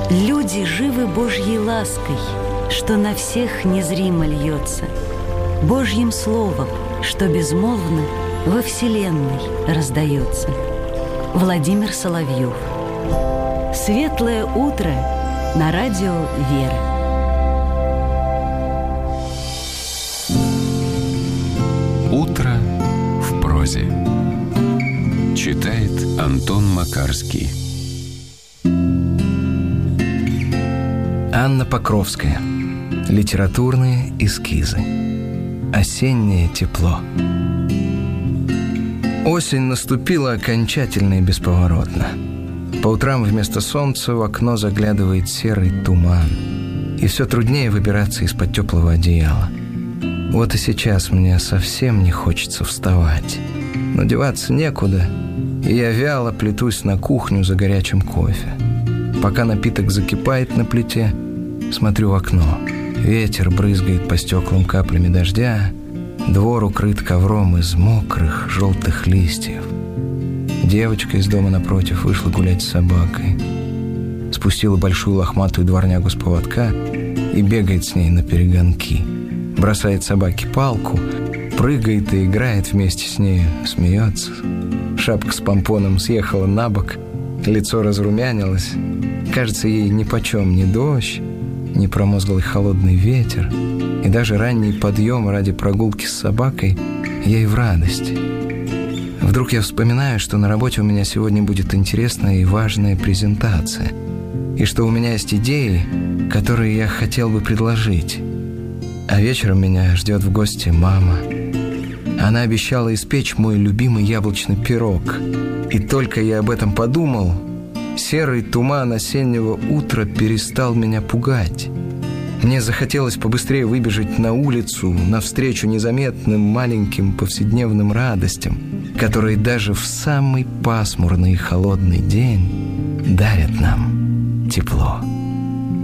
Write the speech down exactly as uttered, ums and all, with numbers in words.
Люди живы Божьей лаской, что на всех незримо льется, Божьим словом, что безмолвно во вселенной раздается. Владимир Соловьев. Светлое утро на радио «Вера». Утро в прозе. Читает Антон Макарский. Анна Покровская. Литературные эскизы. Осеннее тепло. Осень наступила окончательно и бесповоротно. По утрам вместо солнца в окно заглядывает серый туман, и все труднее выбираться из-под теплого одеяла. Вот и сейчас мне совсем не хочется вставать, но деваться некуда, и я вяло плетусь на кухню за горячим кофе. Пока напиток закипает на плите, смотрю в окно. Ветер брызгает по стеклам каплями дождя, двор укрыт ковром из мокрых желтых листьев. Девочка из дома напротив вышла гулять с собакой, спустила большую лохматую дворнягу с поводка и бегает с ней наперегонки. Бросает собаке палку, прыгает и играет вместе с ней, смеется. Шапка с помпоном съехала на бок, лицо разрумянилось. Кажется, ей нипочем ни дождь, ни промозглый холодный ветер, и даже ранний подъем ради прогулки с собакой ей в радость. Вдруг я вспоминаю, что на работе у меня сегодня будет интересная и важная презентация, и что у меня есть идеи, которые я хотел бы предложить. А вечером меня ждет в гости мама. Она обещала испечь мой любимый яблочный пирог, и только я об этом подумал, серый туман осеннего утра перестал меня пугать. Мне захотелось побыстрее выбежать на улицу, навстречу незаметным маленьким повседневным радостям, которые даже в самый пасмурный и холодный день дарят нам тепло.